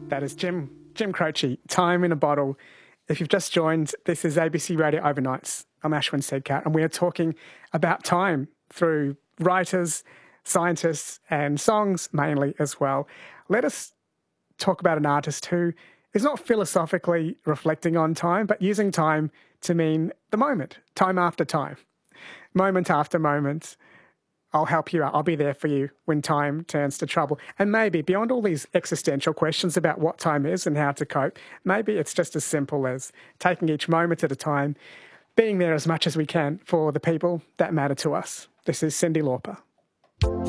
That is Jim Croce, Time in a Bottle. If you've just joined, this is ABC Radio Overnights. I'm Ashwin Sedkat, and we are talking about time through writers, scientists, and songs mainly as well. Let us talk about an artist who is not philosophically reflecting on time, but using time to mean the moment, time after time, moment after moment. I'll help you out. I'll be there for you when time turns to trouble. And maybe beyond all these existential questions about what time is and how to cope, maybe it's just as simple as taking each moment at a time, being there as much as we can for the people that matter to us. This is Cyndi Lauper.